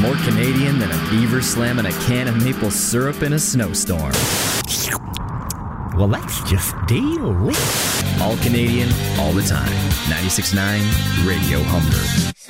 more Canadian than a beaver slamming a can of maple syrup in a snowstorm. Well, that's just delicious. All Canadian, all the time. 96.9 Radio Humber.